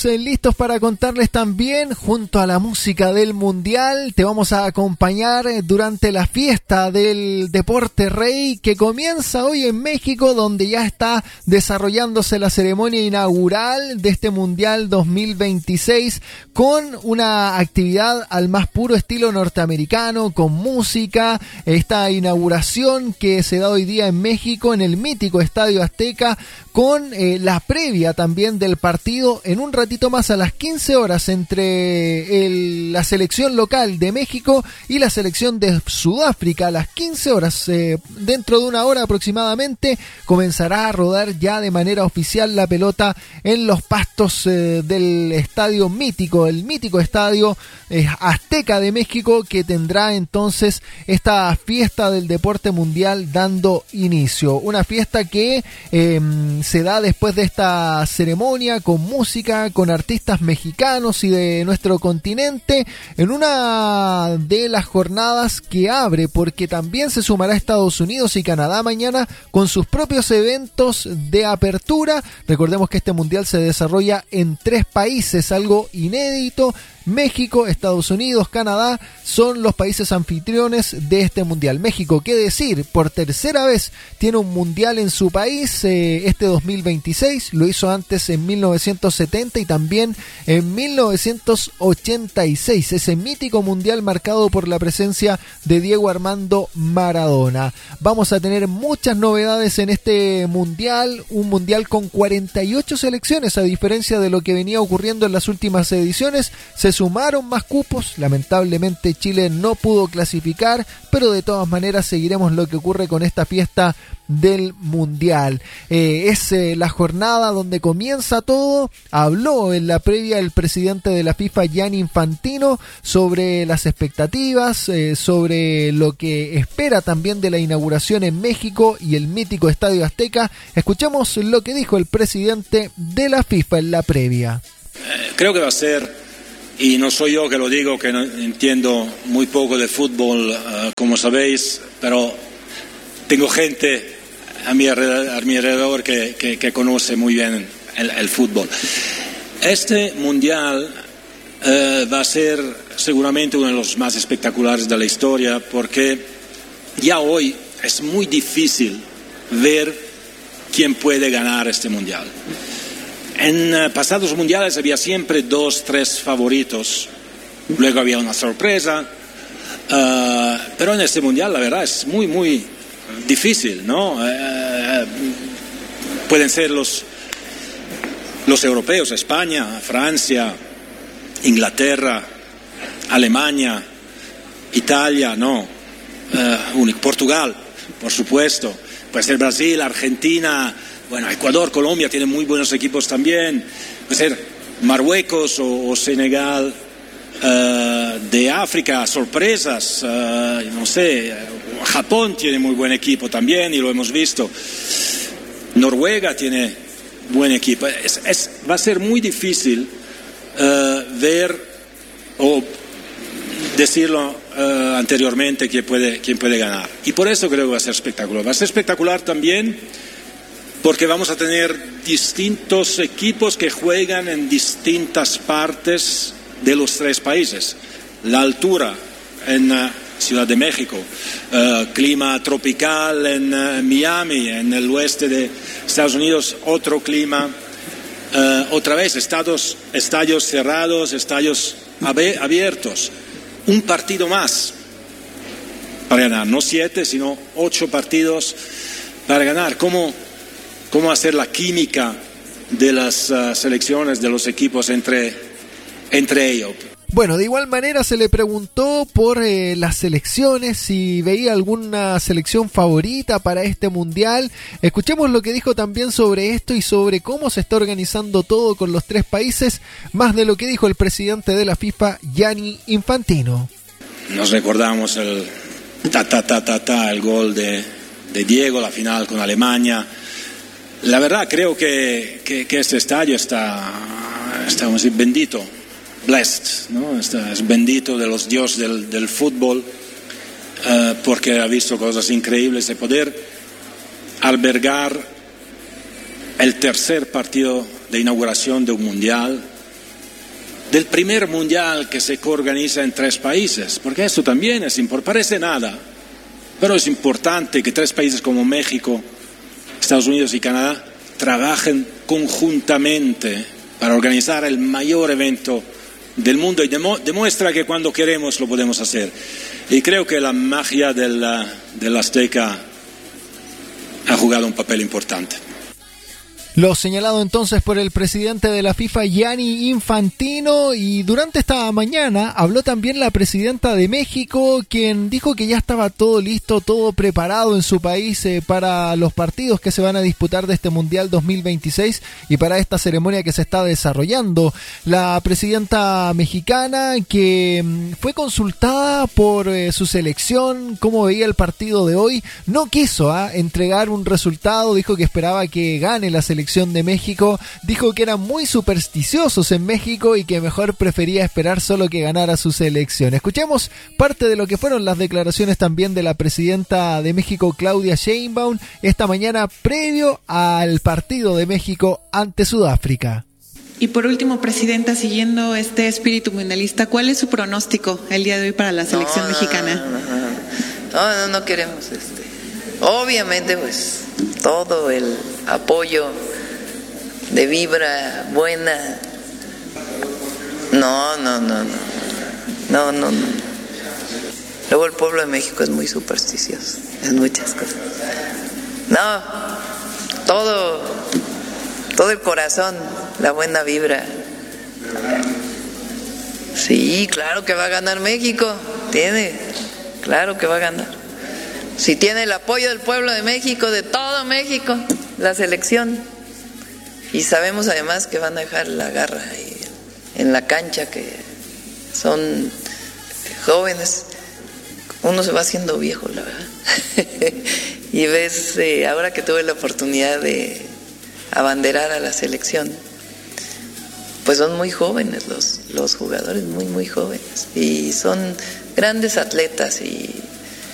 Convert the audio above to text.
estamos listos para contarles también, junto a la música del Mundial, te vamos a acompañar durante la fiesta del deporte rey que comienza hoy en México, donde ya está desarrollándose la ceremonia inaugural de este Mundial 2026 con una actividad al más puro estilo norteamericano, con música, esta inauguración que se da hoy día en México en el mítico Estadio Azteca, con la previa también del partido en un ratito más a las 15 horas entre la selección local de México y la selección de Sudáfrica. A las 15 horas, dentro de una hora aproximadamente, comenzará a rodar ya de manera oficial la pelota en los pastos del estadio mítico, el mítico Estadio Azteca de México, que tendrá entonces esta fiesta del deporte mundial dando inicio. Una fiesta que se da después de esta ceremonia con música, con artistas mexicanos y de nuestro continente, en una de las jornadas que abre, porque también se sumará Estados Unidos y Canadá mañana con sus propios eventos de apertura. Recordemos que este mundial se desarrolla en 3 países, algo inédito. México, Estados Unidos, Canadá son los países anfitriones de este mundial. México, qué decir, por tercera vez tiene un mundial en su país, este 2026, lo hizo antes en 1970 y también en 1986, ese mítico mundial marcado por la presencia de Diego Armando Maradona. Vamos a tener muchas novedades en este mundial, un mundial con 48 selecciones, a diferencia de lo que venía ocurriendo en las últimas ediciones. Se sumaron más cupos, lamentablemente Chile no pudo clasificar, pero de todas maneras seguiremos lo que ocurre con esta fiesta del mundial. Es la jornada donde comienza todo. Habló en la previa el presidente de la FIFA, Gianni Infantino, sobre las expectativas, sobre lo que espera también de la inauguración en México y el mítico Estadio Azteca. Escuchamos lo que dijo el presidente de la FIFA en la previa. Creo que va a ser, y no soy yo que lo digo, que no entiendo muy poco de fútbol, como sabéis, pero tengo gente a mi alrededor que conoce muy bien el fútbol. Este mundial va a ser seguramente uno de los más espectaculares de la historia, porque ya hoy es muy difícil ver quién puede ganar este mundial. En pasados mundiales había siempre 2-3 favoritos, luego había una sorpresa, pero en este mundial la verdad es muy, muy difícil, ¿no? Pueden ser los europeos, España, Francia, Inglaterra, Alemania, Italia, no, Portugal, por supuesto, puede ser Brasil, Argentina. Bueno, Ecuador, Colombia tienen muy buenos equipos también. Puede ser Marruecos o Senegal. De África, sorpresas. No sé, Japón tiene muy buen equipo también y lo hemos visto. Noruega tiene buen equipo. Va a ser muy difícil ver o decirlo anteriormente quién puede ganar. Y por eso creo que va a ser espectacular. Va a ser espectacular también porque vamos a tener distintos equipos que juegan en distintas partes de los 3 países. La altura en Ciudad de México, clima tropical en Miami, en el oeste de Estados Unidos, otro clima, otra vez estadios cerrados, estadios abiertos. Un partido más para ganar, no 7, sino 8 partidos para ganar. ¿Cómo hacer la química de las selecciones, de los equipos entre ellos? Bueno, de igual manera se le preguntó por las selecciones, si veía alguna selección favorita para este mundial. Escuchemos lo que dijo también sobre esto y sobre cómo se está organizando todo con los 3 países, más de lo que dijo el presidente de la FIFA, Gianni Infantino. Nos recordamos el el gol de Diego, la final con Alemania. La verdad creo que este estadio está vamos a decir, bendito, blessed, ¿no? Es bendito de los dioses del fútbol, porque ha visto cosas increíbles de poder albergar el tercer partido de inauguración de un mundial del primer mundial que se coorganiza en 3 países, porque esto también es importante, parece nada, pero es importante que 3 países como México, Estados Unidos y Canadá trabajen conjuntamente para organizar el mayor evento del mundo y demuestra que cuando queremos lo podemos hacer. Y creo que la magia del Azteca ha jugado un papel importante. Lo señalado entonces por el presidente de la FIFA, Gianni Infantino, y durante esta mañana habló también la presidenta de México, quien dijo que ya estaba todo listo, todo preparado en su país para los partidos que se van a disputar de este Mundial 2026 y para esta ceremonia que se está desarrollando. La presidenta mexicana, que fue consultada por su selección, cómo veía el partido de hoy, no quiso entregar un resultado, dijo que esperaba que gane la selección de México, dijo que eran muy supersticiosos en México y que mejor prefería esperar solo que ganara su selección. Escuchemos parte de lo que fueron las declaraciones también de la presidenta de México, Claudia Sheinbaum, esta mañana previo al partido de México ante Sudáfrica. Y por último, presidenta, siguiendo este espíritu mundialista, ¿cuál es su pronóstico el día de hoy para la selección mexicana? No queremos obviamente pues todo el apoyo de vibra buena. No. Luego el pueblo de México es muy supersticioso en muchas cosas. No, todo el corazón, la buena vibra. Sí, claro que va a ganar México, claro que va a ganar. Si tiene el apoyo del pueblo de México, de todo México, la selección. Y sabemos además que van a dejar la garra ahí en la cancha, que son jóvenes. Uno se va haciendo viejo, la verdad. Y ves, ahora que tuve la oportunidad de abanderar a la selección, pues son muy jóvenes los jugadores, muy jóvenes. Y son grandes atletas y